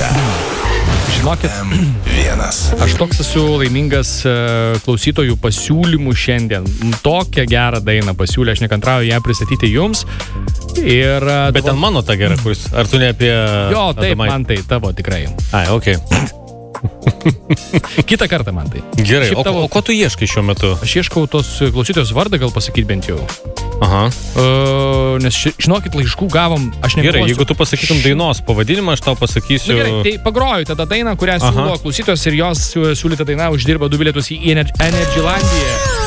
muzika. Žinokit, Vienas. aš toks esu laimingas klausytojų pasiūlymų šiandien. Tokią gerą dainą pasiūlė, aš nekantrauju ją pristatyti jums. Ir, Bet ten mano ta gera, kuris, ar tu ne apie... Jo, taip, Adomai? man tai tavo tikrai. Ai, okei. Kitą kartą man tai. Gerai, Šiaip o ko tu ieškai šiuo metu? Aš ieškau tos klausytojos vardą, gal pasakyti bent jau. Aha. Nes žinokit, laiškų gavom, aš nežinau. Gerai, jeigu tu pasakytum dainos pavadinimą, aš tau pasakysiu... Gerai, tai pagroju tada dainą, kurią siūlo klausytojos ir jos siūlyta daina uždirba 2 bilietus į Energylandiją.